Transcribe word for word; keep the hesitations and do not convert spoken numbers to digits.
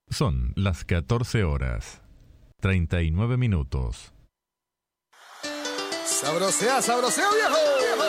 Son las catorce horas, treinta y nueve minutos. ¡Sabrosea, sabrosea, viejo!